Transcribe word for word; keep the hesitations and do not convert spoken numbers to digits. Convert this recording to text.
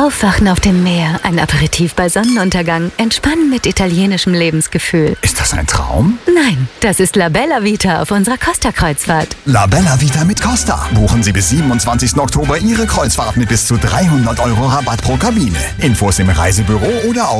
Aufwachen auf dem Meer, ein Aperitif bei Sonnenuntergang, entspannen mit italienischem Lebensgefühl. Ist das ein Traum? Nein, das ist La Bella Vita auf unserer Costa-Kreuzfahrt. La Bella Vita mit Costa. Buchen Sie bis siebenundzwanzigsten Oktober Ihre Kreuzfahrt mit bis zu dreihundert Euro Rabatt pro Kabine. Infos im Reisebüro oder auf